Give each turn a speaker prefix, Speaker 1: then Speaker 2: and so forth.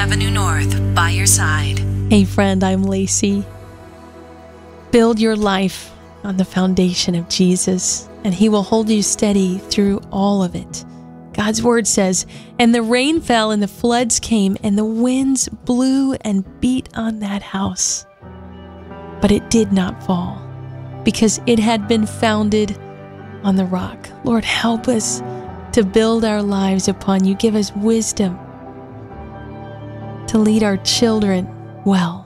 Speaker 1: Avenue North, by your side.
Speaker 2: Hey friend, I'm Lacey. Build your life on the foundation of Jesus, and He will hold you steady through all of it. God's word says, "And the rain fell, and the floods came, and the winds blew and beat on that house. But it did not fall, because it had been founded on the rock." Lord, help us to build our lives upon You. Give us wisdom to lead our children well.